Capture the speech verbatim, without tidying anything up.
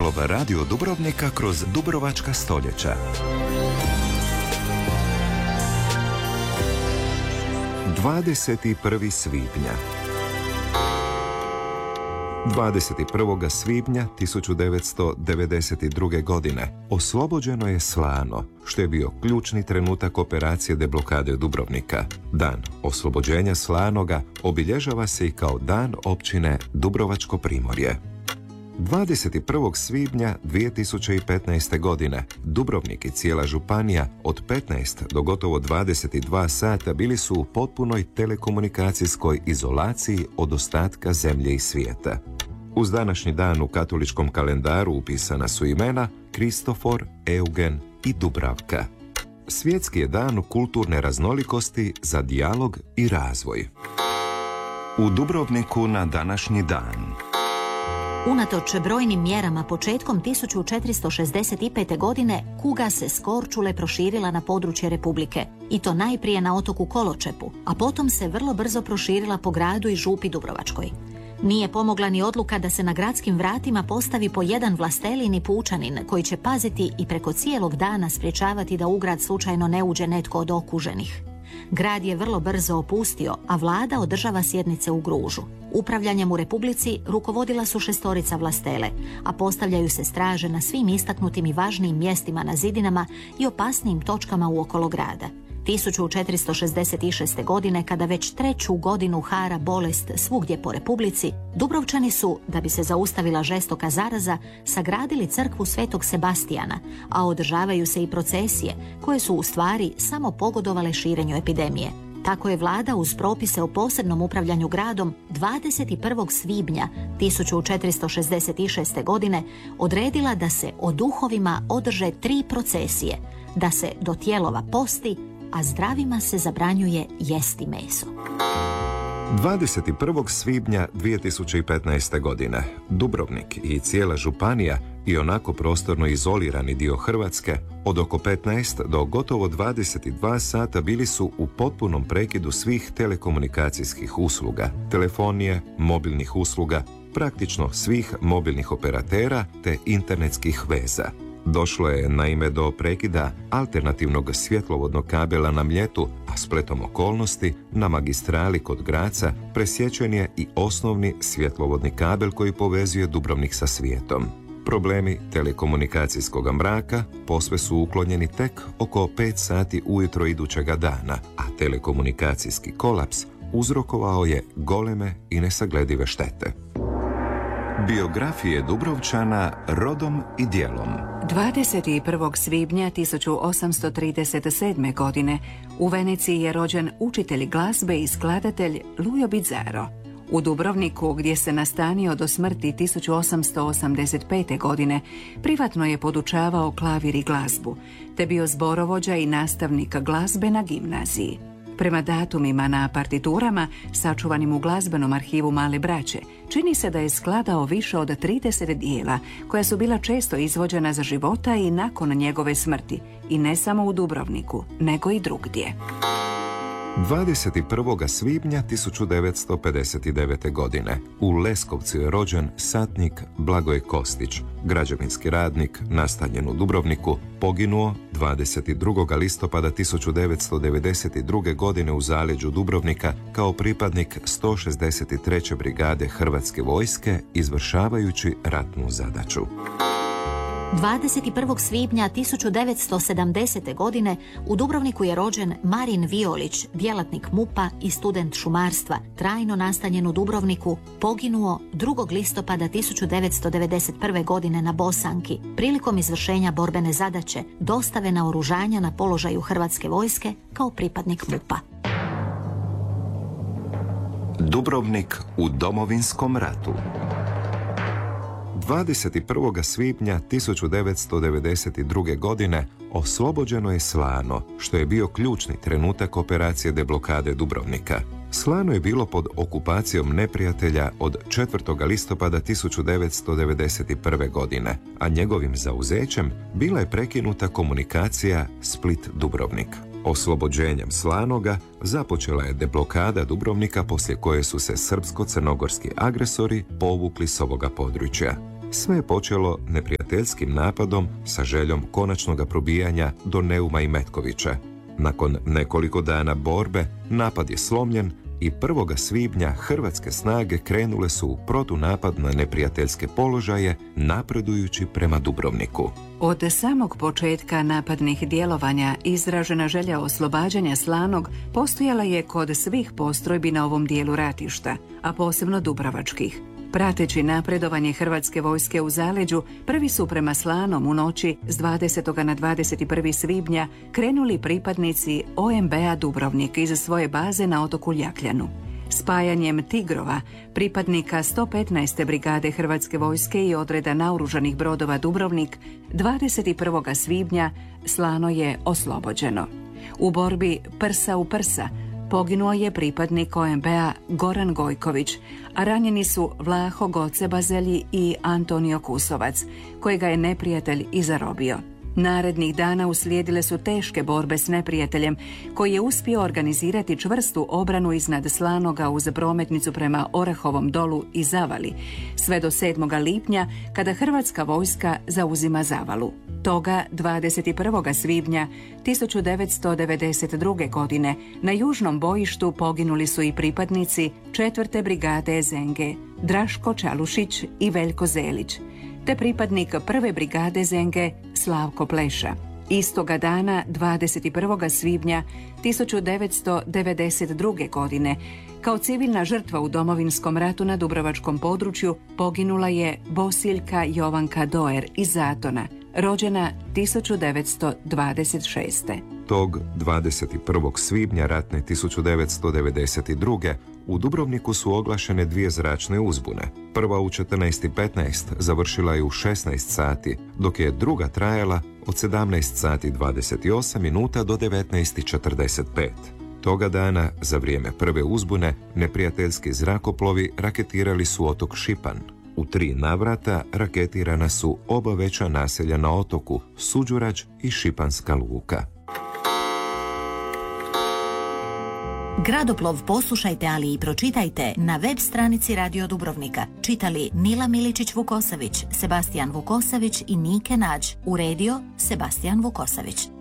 naslov Radio Dubrovnika kroz Dubrovačka stoljeća. dvadeset prvi svibnja. dvadeset prvog svibnja tisuću devetsto devedeset druge. godine oslobođeno je Slano, što je bio ključni trenutak operacije deblokade Dubrovnika. Dan oslobođenja Slanoga obilježava se i kao dan općine Dubrovačko primorje. dvadeset prvog svibnja dvije tisuće petnaeste. godine Dubrovnik i cijela županija od petnaest do gotovo dvadeset dva sata bili su u potpunoj telekomunikacijskoj izolaciji od ostatka zemlje i svijeta. Uz današnji dan u katoličkom kalendaru upisana su imena Kristofor, Eugen i Dubravka. Svjetski je dan kulturne raznolikosti za dijalog i razvoj. U Dubrovniku na današnji dan. Unatoč brojnim mjerama početkom tisuću četiristo šezdeset pete. godine kuga se s Korčule proširila na područje Republike, i to najprije na otoku Koločepu, a potom se vrlo brzo proširila po gradu i župi Dubrovačkoj. Nije pomogla ni odluka da se na gradskim vratima postavi po jedan vlastelin i pučanin koji će paziti i preko cijelog dana sprječavati da u grad slučajno ne uđe netko od okuženih. Grad je vrlo brzo opustio, a vlada održava sjednice u Gružu. Upravljanjem u Republici rukovodila su šestorica vlastele, a postavljaju se straže na svim istaknutim i važnijim mjestima na zidinama i opasnijim točkama uokolo grada. tisuću četiristo šezdeset šeste. godine, kada već treću godinu hara bolest svugdje po Republici, Dubrovčani su, da bi se zaustavila žestoka zaraza, sagradili crkvu Svetog Sebastijana, a održavaju se i procesije, koje su u stvari samo pogodovale širenju epidemije. Tako je vlada uz propise o posebnom upravljanju gradom dvadeset prvog svibnja tisuću četiristo šezdeset šeste. godine odredila da se o duhovima održe tri procesije, da se do tijelova posti, a zdravima se zabranjuje jesti meso. dvadeset prvog svibnja dvije tisuće petnaeste. godine Dubrovnik i cijela županija i onako prostorno izolirani dio Hrvatske od oko petnaest do gotovo dvadeset dva sata bili su u potpunom prekidu svih telekomunikacijskih usluga, telefonije, mobilnih usluga, praktično svih mobilnih operatera te internetskih veza. Došlo je naime do prekida alternativnog svjetlovodnog kabela na Mljetu, a spletom okolnosti na magistrali kod Graca presječen je i osnovni svjetlovodni kabel koji povezuje Dubrovnik sa svijetom. Problemi telekomunikacijskog mraka posve su uklonjeni tek oko pet sati ujutro idućega dana, a telekomunikacijski kolaps uzrokovao je goleme i nesagledive štete. Biografije Dubrovčana rodom i djelom. dvadeset prvog svibnja tisuću osamsto trideset sedme. godine u Veneciji je rođen učitelj glazbe i skladatelj Lujo Bizzaro. U Dubrovniku, gdje se nastanio do smrti tisuću osamsto osamdeset pete. godine, privatno je podučavao klavir i glazbu, te bio zborovođa i nastavnik glazbe na gimnaziji. Prema datumima na partiturama, sačuvanim u glazbenom arhivu Male braće, čini se da je skladao više od trideset dijela, koja su bila često izvođena za života i nakon njegove smrti, i ne samo u Dubrovniku, nego i drugdje. dvadeset prvog svibnja tisuću devetsto pedeset devete. godine u Leskovcu je rođen satnik Blagoj Kostić, građevinski radnik nastanjen u Dubrovniku, poginuo dvadeset drugog listopada tisuću devetsto devedeset druge. godine u zaleđu Dubrovnika kao pripadnik sto šezdeset treće. brigade Hrvatske vojske izvršavajući ratnu zadaću. dvadeset prvog svibnja tisuću devetsto sedamdesete. godine u Dubrovniku je rođen Marin Violić, djelatnik MUP-a i student šumarstva, trajno nastanjen u Dubrovniku, poginuo drugog listopada tisuću devetsto devedeset prve. godine na Bosanki, prilikom izvršenja borbene zadaće dostave naoružanja na položaju Hrvatske vojske kao pripadnik MUP-a. Dubrovnik u Domovinskom ratu. dvadeset prvog svibnja tisuću devetsto devedeset druge. godine oslobođeno je Slano, što je bio ključni trenutak operacije deblokade Dubrovnika. Slano je bilo pod okupacijom neprijatelja od četvrtog listopada tisuću devetsto devedeset prve. godine, a njegovim zauzećem bila je prekinuta komunikacija Split-Dubrovnik. Oslobođenjem Slanoga započela je deblokada Dubrovnika, poslije koje su se srpsko-crnogorski agresori povukli s ovoga područja. Sve je počelo neprijateljskim napadom sa željom konačnog probijanja do Neuma i Metkovića. Nakon nekoliko dana borbe, napad je slomljen i prvog svibnja hrvatske snage krenule su u protunapad na neprijateljske položaje, napredujući prema Dubrovniku. Od samog početka napadnih djelovanja izražena želja oslobađanja Slanog postojala je kod svih postrojbi na ovom dijelu ratišta, a posebno dubrovačkih. Prateći napredovanje hrvatske vojske u zaleđu, prvi su prema Slanom u noći s dvadesetog na dvadeset prvi svibnja krenuli pripadnici O M B-a Dubrovnik iz svoje baze na otoku Ljakljanu. Spajanjem Tigrova, pripadnika sto petnaeste brigade hrvatske vojske i odreda naoružanih brodova Dubrovnik, dvadeset prvog svibnja Slano je oslobođeno. U borbi prsa u prsa poginuo je pripadnik O M B-a Goran Gojković, a ranjeni su Vlaho Gocebazelji i Antonio Kusovac, kojega je neprijatelj i zarobio. Narednih dana uslijedile su teške borbe s neprijateljem, koji je uspio organizirati čvrstu obranu iznad Slanoga uz prometnicu prema Orahovom dolu i Zavali, sve do sedmog lipnja kada hrvatska vojska zauzima Zavalu. Toga dvadeset prvog svibnja tisuću devetsto devedeset druge. godine na južnom bojištu poginuli su i pripadnici četvrte brigade Zenge, Draško Čalušić i Veljko Zelić, te pripadnik prve brigade Zenge Slavko Pleša. Istoga dana, dvadeset prvog svibnja tisuću devetsto devedeset druge. godine, kao civilna žrtva u Domovinskom ratu na dubrovačkom području poginula je Bosiljka Jovanka Doer iz Zatona, rođena tisuću devetsto dvadeset šeste. Tog dvadeset prvog svibnja ratne tisuću devetsto devedeset druge. u Dubrovniku su oglašene dvije zračne uzbune. Prva u četrnaest i petnaest završila je u šesnaest sati, dok je druga trajala od sedamnaest sati dvadeset osam minuta do devetnaest i četrdeset pet. Toga dana, za vrijeme prve uzbune, neprijateljski zrakoplovi raketirali su otok Šipan. U tri navrata raketirana su oba veća naselja na otoku, Suđurađ i Šipanska luka. Gradoplov poslušajte, ali i pročitajte na web stranici Radio Dubrovnika. Čitali Nila Miličić-Vukosavić, Sebastijan Vukosavić i Nike Nađ. Uredio Sebastijan Vukosavić.